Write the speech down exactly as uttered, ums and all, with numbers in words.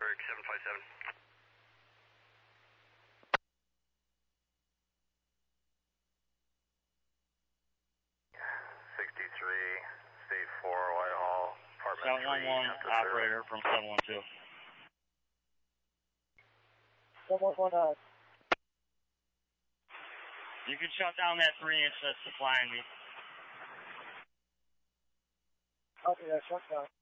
Pittsburgh, seven five seven. sixty-three, State four, Whitehall, apartment seven one one, operator from seven one two. seven one one, uh. You can shut down that three inch that's supplying me. Okay, that's shut down.